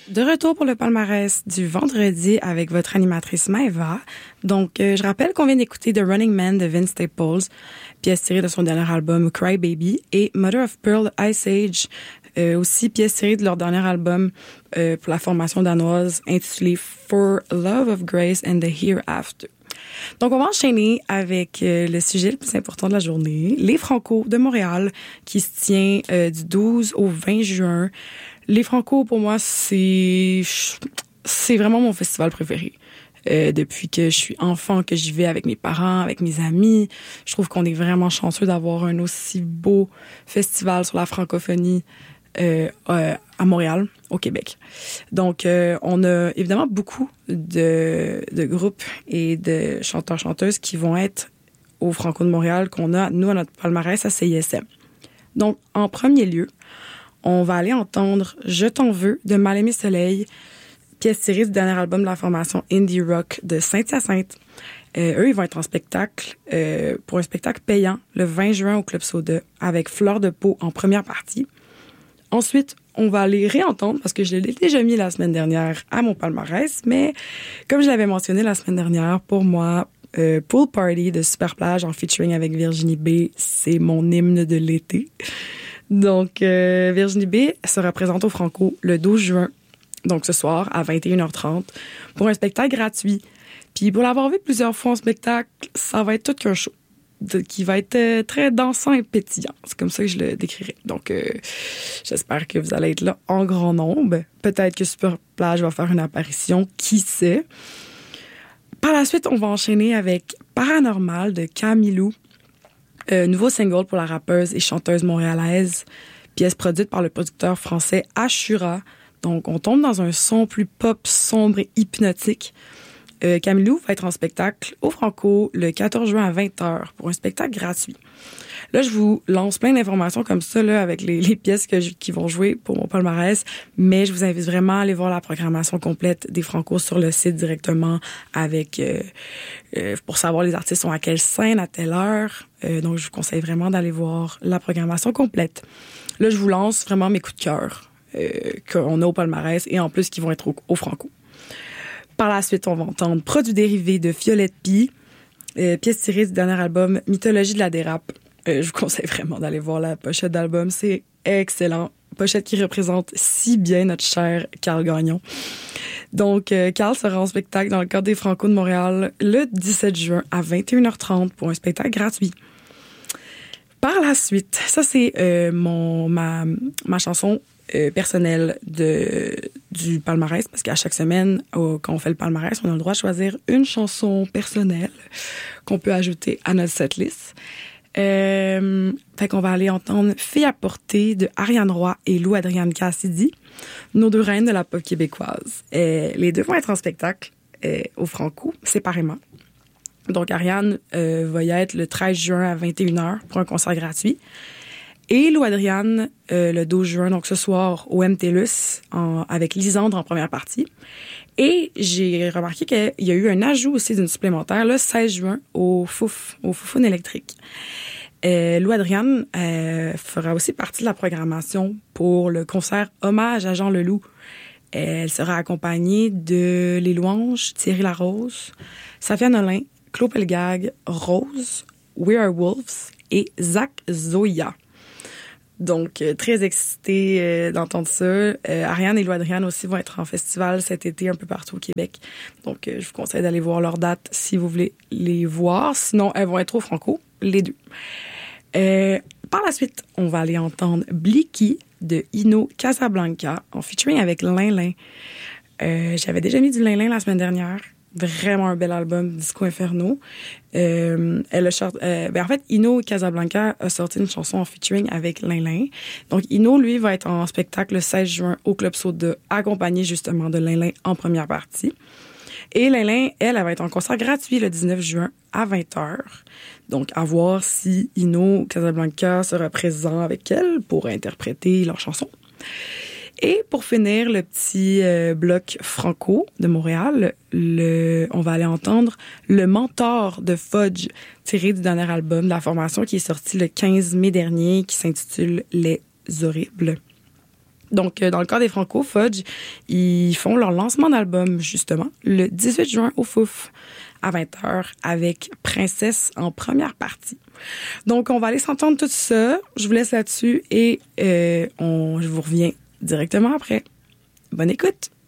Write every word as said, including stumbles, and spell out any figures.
De retour pour le palmarès du vendredi avec votre animatrice Maëva. Donc, euh, je rappelle qu'on vient d'écouter The Running Man de Vince Staples, pièce tirée de son dernier album Cry Baby, et Mother of Pearl Ice Age, euh, aussi pièce tirée de leur dernier album euh, pour la formation danoise intitulé For Love of Grace and the Hereafter. Donc, on va enchaîner avec euh, le sujet le plus important de la journée, les Franco de Montréal, qui se tient euh, du douze au vingt juin. Les Franco, pour moi, c'est c'est vraiment mon festival préféré. Euh, depuis que je suis enfant, que j'y vais avec mes parents, avec mes amis, je trouve qu'on est vraiment chanceux d'avoir un aussi beau festival sur la francophonie euh, euh, à Montréal, au Québec. Donc, euh, on a évidemment beaucoup de, de groupes et de chanteurs-chanteuses qui vont être au Franco de Montréal, qu'on a, nous, à notre palmarès à C I S M. Donc, en premier lieu, on va aller entendre « Je t'en veux » de Mal-Aimé Soleil, pièce tirée du dernier album de la formation Indie Rock de Saint-Hyacinthe. Euh, eux, ils vont être en spectacle, euh, pour un spectacle payant, le vingt juin au Club Soda, avec Fleur de Peau en première partie. Ensuite, on va aller réentendre, parce que je l'ai déjà mis la semaine dernière à mon palmarès, mais comme je l'avais mentionné la semaine dernière, pour moi, euh, Pool Party de Superplage en featuring avec Virginie B, c'est mon hymne de l'été. Donc, euh, Virginie B se représente au Franco le douze juin, donc ce soir à vingt et une heures trente, pour un spectacle gratuit. Puis pour l'avoir vu plusieurs fois en spectacle, ça va être tout qu'un show de, qui va être euh, très dansant et pétillant. C'est comme ça que je le décrirais. Donc, euh, j'espère que vous allez être là en grand nombre. Peut-être que Superplage va faire une apparition, qui sait. Par la suite, on va enchaîner avec Paranormal de Camilou. Euh, nouveau single pour la rappeuse et chanteuse montréalaise, pièce produite par le producteur français Ashura. Donc, on tombe dans un son plus pop, sombre et hypnotique. Euh, Camilou va être en spectacle au Franco le quatorze juin à vingt heures pour un spectacle gratuit. Là, je vous lance plein d'informations comme ça là, avec les, les pièces que je, qui vont jouer pour mon palmarès, mais je vous invite vraiment à aller voir la programmation complète des Franco sur le site directement avec euh, euh, pour savoir les artistes sont à quelle scène, à telle heure. Euh, donc, je vous conseille vraiment d'aller voir la programmation complète. Là, je vous lance vraiment mes coups de cœur euh, qu'on a au palmarès et en plus qui vont être au, au Franco. Par la suite, on va entendre Produits dérivés de Violette Pie, euh, pièce tirée du dernier album Mythologie de la dérape. Euh, je vous conseille vraiment d'aller voir la pochette d'album. C'est excellent. Pochette qui représente si bien notre cher Carl Gagnon. Donc, euh, Carl sera en spectacle dans le cadre des Franco de Montréal le dix-sept juin à vingt et une heures trente pour un spectacle gratuit. Par la suite, ça c'est euh, mon ma ma chanson euh, personnelle de du palmarès, parce qu'à chaque semaine, au, quand on fait le palmarès, on a le droit de choisir une chanson personnelle qu'on peut ajouter à notre setlist. Euh, fait qu'on va aller entendre Fille à porter de Ariane Roy et Lou Adrienne Cassidy, nos deux reines de la pop québécoise. Et les deux vont être en spectacle euh, au Franco, séparément. Donc, Ariane euh, va y être le treize juin à vingt et une heures pour un concert gratuit. Et Lou Adrienne, euh, le douze juin, donc ce soir, au M T L U S, en, avec Lisandre en première partie. Et j'ai remarqué qu'il y a eu un ajout aussi d'une supplémentaire, le seize juin, au Fouf, au Foufoune électrique. Euh, Lou Adrienne euh, fera aussi partie de la programmation pour le concert Hommage à Jean Leloup. Elle sera accompagnée de Les Louanges, Thierry Larose, Safia Nolin, Claude Pelgag, Rose, We Are Wolves et Zach Zoya. Donc, euh, très excitée euh, d'entendre ça. Euh, Ariane et Lou Adrienne aussi vont être en festival cet été un peu partout au Québec. Donc, euh, je vous conseille d'aller voir leurs dates si vous voulez les voir. Sinon, elles vont être au Franco, les deux. Euh, par la suite, on va aller entendre Blicky de Ino Casablanca en featuring avec Lin Lin. Euh, j'avais déjà mis du Lin Lin la semaine dernière. Vraiment un bel album, Disco Inferno. Euh, elle a chart- euh, ben en fait, Ino Casablanca a sorti une chanson en featuring avec Lin Lin. Donc, Ino, lui, va être en spectacle le seize juin au Club Soda, accompagné justement de Lin Lin en première partie. Et Lin Lin, elle, elle va être en concert gratuit le dix-neuf juin à vingt heures. Donc, à voir si Ino Casablanca sera présent avec elle pour interpréter leur chanson. Et pour finir, le petit euh, bloc franco de Montréal, le, on va aller entendre Le Mentor de Fudge, tiré du dernier album de la formation qui est sorti le quinze mai dernier, qui s'intitule Les Horribles. Donc, euh, dans le cas des Franco, Fudge, ils font leur lancement d'album, justement, le dix-huit juin au Fouf, à vingt heures, avec Princesse en première partie. Donc, on va aller s'entendre tout ça. Je vous laisse là-dessus et euh, on, je vous reviens directement après. Bonne écoute!